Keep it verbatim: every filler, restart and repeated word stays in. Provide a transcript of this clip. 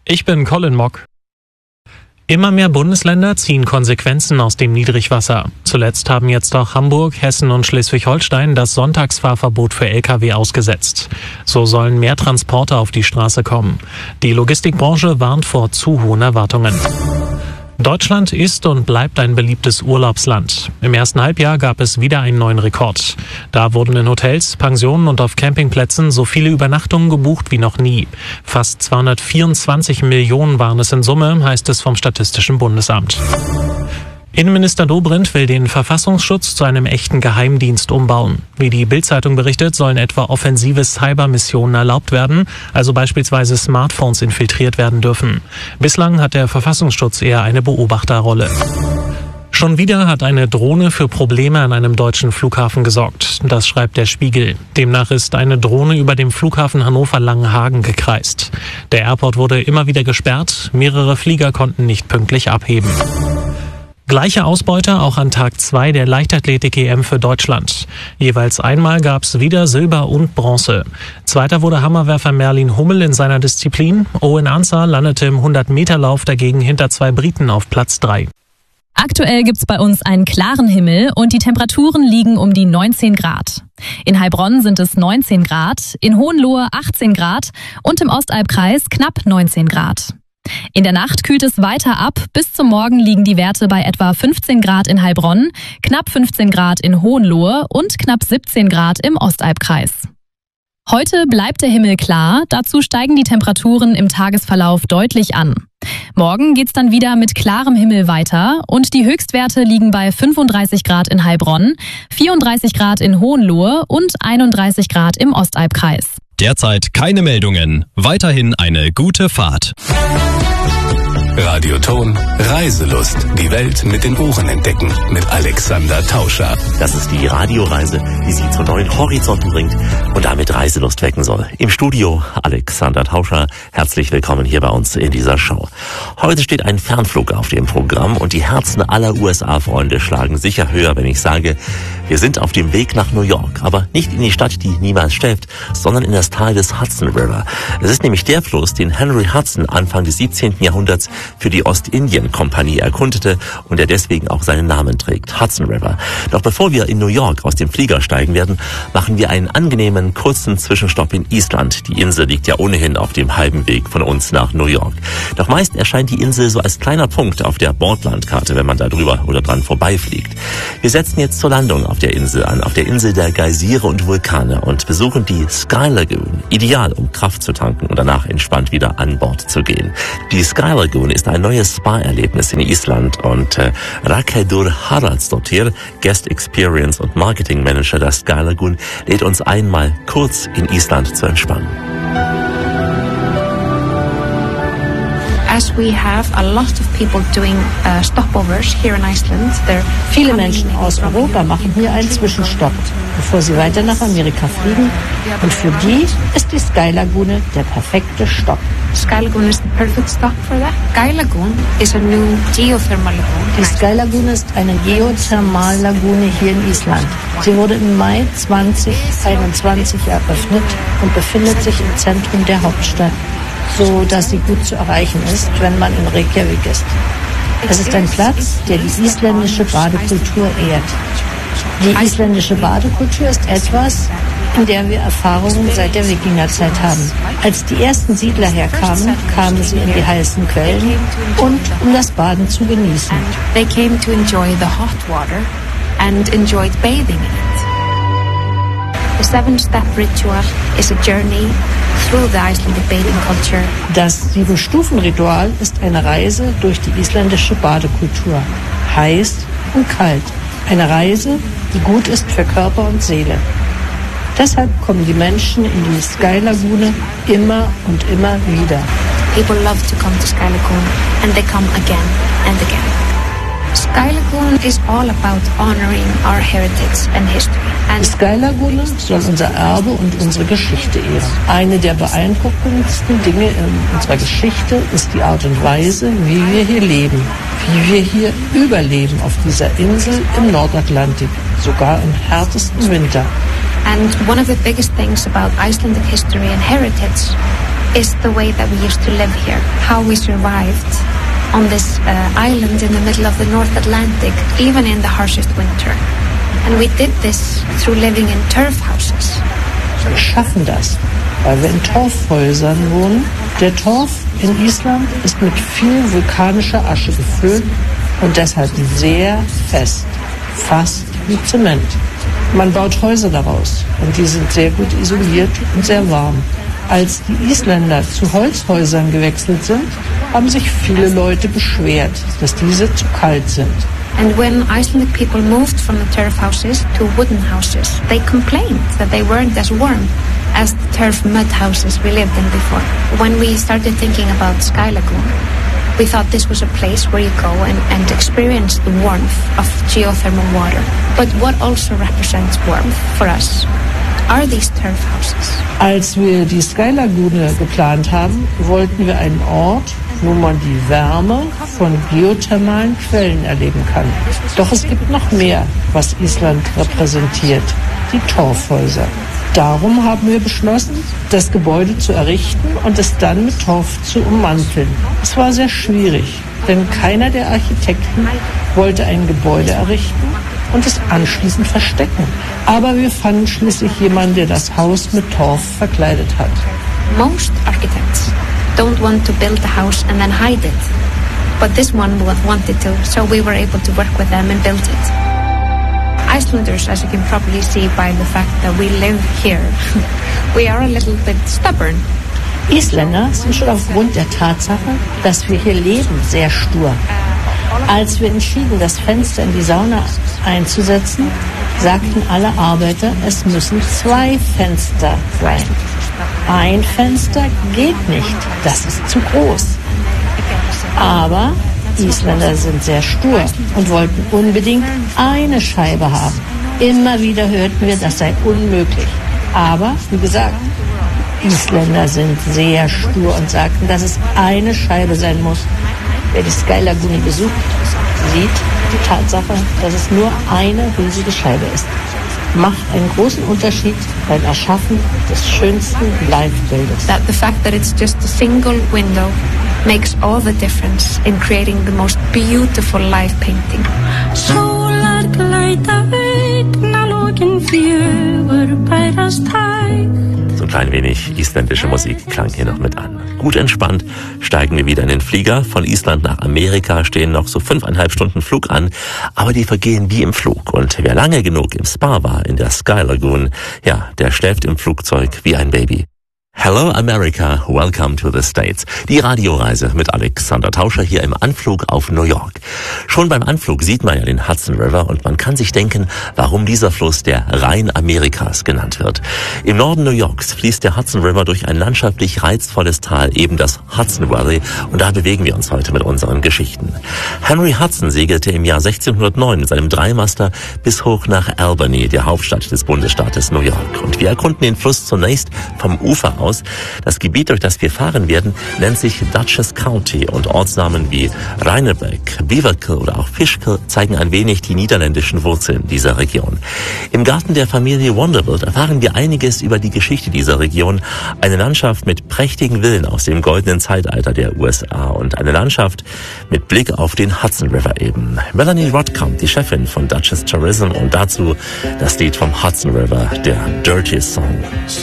Ich bin Colin Mock. Immer mehr Bundesländer ziehen Konsequenzen aus dem Niedrigwasser. Zuletzt haben jetzt auch Hamburg, Hessen und Schleswig-Holstein das Sonntagsfahrverbot für L K W ausgesetzt. So sollen mehr Transporte auf die Straße kommen. Die Logistikbranche warnt vor zu hohen Erwartungen. Deutschland ist und bleibt ein beliebtes Urlaubsland. Im ersten Halbjahr gab es wieder einen neuen Rekord. Da wurden in Hotels, Pensionen und auf Campingplätzen so viele Übernachtungen gebucht wie noch nie. Fast zweihundertvierundzwanzig Millionen waren es in Summe, heißt es vom Statistischen Bundesamt. Innenminister Dobrindt will den Verfassungsschutz zu einem echten Geheimdienst umbauen. Wie die Bild-Zeitung berichtet, sollen etwa offensive Cybermissionen erlaubt werden, also beispielsweise Smartphones infiltriert werden dürfen. Bislang hat der Verfassungsschutz eher eine Beobachterrolle. Schon wieder hat eine Drohne für Probleme an einem deutschen Flughafen gesorgt. Das schreibt der Spiegel. Demnach ist eine Drohne über dem Flughafen Hannover-Langenhagen gekreist. Der Airport wurde immer wieder gesperrt, mehrere Flieger konnten nicht pünktlich abheben. Gleiche Ausbeute auch an Tag zwei der Leichtathletik-E M für Deutschland. Jeweils einmal gab es wieder Silber und Bronze. Zweiter wurde Hammerwerfer Merlin Hummel in seiner Disziplin. Owen Ansah landete im hundert-Meter-Lauf dagegen hinter zwei Briten auf Platz drei. Aktuell gibt's bei uns einen klaren Himmel und die Temperaturen liegen um die neunzehn Grad. In Heilbronn sind es neunzehn Grad, in Hohenlohe achtzehn Grad und im Ostalbkreis knapp neunzehn Grad. In der Nacht kühlt es weiter ab. Bis zum Morgen liegen die Werte bei etwa fünfzehn Grad in Heilbronn, knapp fünfzehn Grad in Hohenlohe und knapp siebzehn Grad im Ostalbkreis. Heute bleibt der Himmel klar, dazu steigen die Temperaturen im Tagesverlauf deutlich an. Morgen geht's dann wieder mit klarem Himmel weiter und die Höchstwerte liegen bei fünfunddreißig Grad in Heilbronn, vierunddreißig Grad in Hohenlohe und einunddreißig Grad im Ostalbkreis. Derzeit keine Meldungen. Weiterhin eine gute Fahrt. Radioton Reiselust. Die Welt mit den Ohren entdecken. Mit Alexander Tauscher. Das ist die Radioreise, die Sie zu neuen Horizonten bringt und damit Reiselust wecken soll. Im Studio Alexander Tauscher. Herzlich willkommen hier bei uns in dieser Show. Heute steht ein Fernflug auf dem Programm und die Herzen aller U S A-Freunde schlagen sicher höher, wenn ich sage, wir sind auf dem Weg nach New York. Aber nicht in die Stadt, die niemals schläft, sondern in das Tal des Hudson River. Es ist nämlich der Fluss, den Henry Hudson Anfang des siebzehnten Jahrhunderts für die Ostindien-Kompanie erkundete und der deswegen auch seinen Namen trägt, Hudson River. Doch bevor wir in New York aus dem Flieger steigen werden, machen wir einen angenehmen, kurzen Zwischenstopp in Island. Die Insel liegt ja ohnehin auf dem halben Weg von uns nach New York. Doch meist erscheint die Insel so als kleiner Punkt auf der Bordlandkarte, wenn man da drüber oder dran vorbeifliegt. Wir setzen jetzt zur Landung auf der Insel an, auf der Insel der Geysire und Vulkane und besuchen die Sky Lagoon. Ideal, um Kraft zu tanken und danach entspannt wieder an Bord zu gehen. Die Sky Lagoon ist ein neues Spa-Erlebnis in Island und äh, Rakedur Haraldsdottir, Guest Experience und Marketing Manager der Sky Lagoon, lädt uns einmal kurz in Island zu entspannen. As we have a lot of people doing uh, stopovers here in Iceland, viele Menschen aus Europa machen hier einen Zwischenstopp, bevor sie weiter nach Amerika fliegen. Und für die ist die Sky Lagoon der perfekte Stopp. Sky Lagoon is the perfect stop for that. Sky Lagoon is a new geothermal lagoon. Die Sky Lagoon ist eine Geothermallagune hier in Island. Sie wurde im Mai zwanzig einundzwanzig eröffnet und befindet sich im Zentrum der Hauptstadt, so dass sie gut zu erreichen ist, wenn man in Reykjavik ist. Es ist ein Platz, der die isländische Badekultur ehrt. Die isländische Badekultur ist etwas, in der wir Erfahrungen seit der Wikingerzeit haben. Als die ersten Siedler herkamen, kamen sie in die heißen Quellen und um das Baden zu genießen. They came to enjoy the hot water and enjoyed bathing in it. The seven-step ritual is a journey through the Icelandic bathing culture. Das Sieben-Stufen-Ritual ist eine Reise durch die isländische Badekultur. Heiß und kalt. Eine Reise, die gut ist für Körper und Seele. Deshalb kommen die Menschen in die Sky Lagoon immer und immer wieder. People love to come to Sky Lagoon and they come again and again. Sky Lagoon is all about honoring our heritage and history. Die Sky Lagoon soll unser Erbe und unsere Geschichte ehren. Eine der beeindruckendsten Dinge in unserer Geschichte ist die Art und Weise, wie wir hier leben. Wie wir hier überleben auf dieser Insel im Nordatlantik, sogar im härtesten Winter. And one of the biggest things about Icelandic history and heritage is the way that we used to live here, how we survived on this uh, island in the middle of the North Atlantic, even in the harshest winter. And we did this through living in turf houses. Wir schaffen das, weil wir in Torfhäusern wohnen. Der Torf in Island ist mit viel vulkanischer Asche gefüllt und deshalb sehr fest, fast wie Zement. Man baut Häuser daraus und die sind sehr gut isoliert und sehr warm. Als die Isländer zu Holzhäusern gewechselt sind, haben sich viele Leute beschwert, dass diese zu kalt sind. And when Icelandic people moved from the turf houses to wooden houses, they complained that they weren't as warm as the turf mud houses we lived in before. When we started thinking about Sky Lagoon, we thought this was a place where you go and, and experience the warmth of geothermal water. But what also represents warmth for us are these turf houses. Als wir die Sky Lagune geplant haben, wollten wir einen Ort, wo man die Wärme von geothermalen Quellen erleben kann. Doch es gibt noch mehr, was Island repräsentiert, die Torfhäuser. Darum haben wir beschlossen, das Gebäude zu errichten und es dann mit Torf zu ummanteln. Es war sehr schwierig, denn keiner der Architekten wollte ein Gebäude errichten und es anschließend verstecken. Aber wir fanden schließlich jemanden, der das Haus mit Torf verkleidet hat. Most architects don't want to build a house and then hide it. But this one wanted to, so we were able to work with them and build it. Icelanders, as you can probably see by the fact that we live here, we are a little bit stubborn. Isländer sind schon aufgrund der Tatsache, dass wir hier leben, sehr stur. Als wir entschieden, das Fenster in die Sauna einzusetzen, sagten alle Arbeiter, es müssen zwei Fenster sein. Ein Fenster geht nicht, das ist zu groß. Aber Isländer sind sehr stur und wollten unbedingt eine Scheibe haben. Immer wieder hörten wir, das sei unmöglich. Aber, wie gesagt, Isländer sind sehr stur und sagten, dass es eine Scheibe sein muss. Wer die Sky Lagune besucht, sieht die Tatsache, dass es nur eine riesige Scheibe ist. Macht einen großen Unterschied beim Erschaffen des schönsten Live-Bildes. That the fact that it's just a single window makes all the difference in creating the most beautiful live painting. Sólar glæta augnalokin fjögur bærast hægt. So ein klein wenig isländische Musik klang hier noch mit an. Gut entspannt steigen wir wieder in den Flieger. Von Island nach Amerika stehen noch so fünfeinhalb Stunden Flug an, aber die vergehen wie im Flug. Und wer lange genug im Spa war, in der Sky Lagoon, ja, der schläft im Flugzeug wie ein Baby. Hello America, welcome to the States. Die Radioreise mit Alexander Tauscher hier im Anflug auf New York. Schon beim Anflug sieht man ja den Hudson River und man kann sich denken, warum dieser Fluss der Rhein Amerikas genannt wird. Im Norden New Yorks fließt der Hudson River durch ein landschaftlich reizvolles Tal, eben das Hudson Valley, und da bewegen wir uns heute mit unseren Geschichten. Henry Hudson segelte im Jahr sechzehnhundertneun mit seinem Dreimaster bis hoch nach Albany, der Hauptstadt des Bundesstaates New York. Und wir erkunden den Fluss zunächst vom Ufer aus. Das Gebiet, durch das wir fahren werden, nennt sich Dutchess County und Ortsnamen wie Rhinebeck, Beaverkill oder auch Fishkill zeigen ein wenig die niederländischen Wurzeln dieser Region. Im Garten der Familie Vanderbilt erfahren wir einiges über die Geschichte dieser Region, eine Landschaft mit prächtigen Villen aus dem goldenen Zeitalter der U S A und eine Landschaft mit Blick auf den Hudson River eben. Melanie Rodkamp, die Chefin von Dutchess Tourism, und dazu das Lied vom Hudson River, der Dirty Song.